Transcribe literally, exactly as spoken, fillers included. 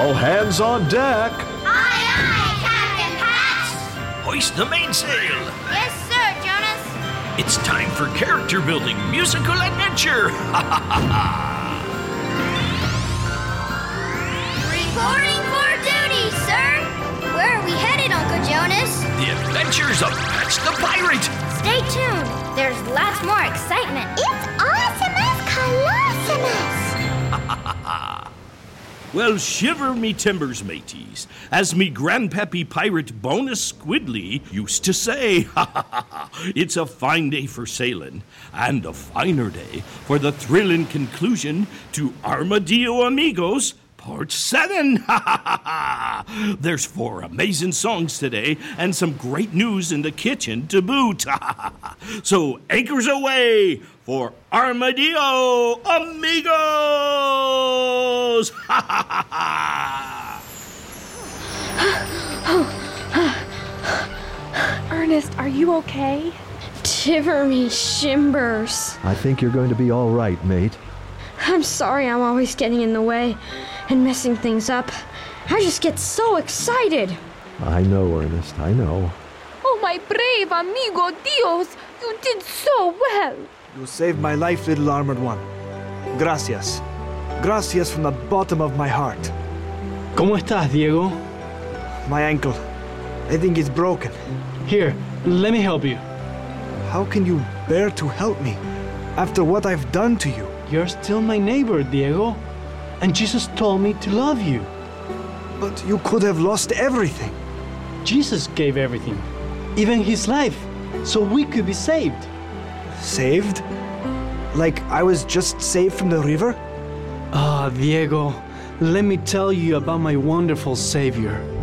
All hands on deck. Aye, aye, Captain Patch. Hoist the mainsail. Yes, sir, Jonas. It's time for character building musical adventure. Reporting for duty, sir. Where are we headed, Uncle Jonas? The adventures of Patch the Pirate. Stay tuned. There's lots more excitement. It's Awesomus Colossumus. Well, shiver me timbers, mateys, as me grandpappy pirate Bonus Squidly used to say, it's a fine day for sailing, and a finer day for the thrilling conclusion to Armadillo Amigos Part seven. There's four amazing songs today, and some great news in the kitchen to boot. So anchors away for Armadillo Amigos! Ernest, are you okay? Shiver me shimbers. I think you're going to be all right, mate. I'm sorry I'm always getting in the way and messing things up. I just get so excited. I know, Ernest, I know. Oh, my brave amigo Dios, you did so well. You saved my life, little armored one. Gracias. Gracias from the bottom of my heart. ¿Cómo estás, Diego? My ankle. I think it's broken. Here, let me help you. How can you bear to help me after what I've done to you? You're still my neighbor, Diego. And Jesus told me to love you. But you could have lost everything. Jesus gave everything, even his life, so we could be saved. Saved? Like I was just saved from the river? Ah, Diego, let me tell you about my wonderful Savior.